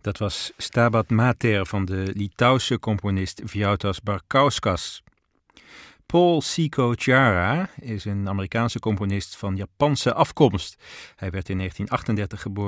Dat was Stabat Mater van de Litouwse componist Vytautas Barkauskas. Paul Cico Chiara is een Amerikaanse componist van Japanse afkomst. Hij werd in 1938 geboren